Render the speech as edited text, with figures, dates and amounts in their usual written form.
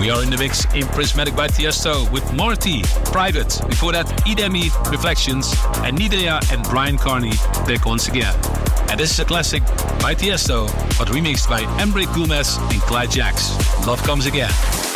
We are in the mix in Prismatic by Tiesto with Morty, Private. Before that, Idemi, Reflections, and Nidea and Brian Carney back once again. And this is a classic by Tiesto, but remixed by Emre Gulmes and Clyde Jacks. Love Comes Again.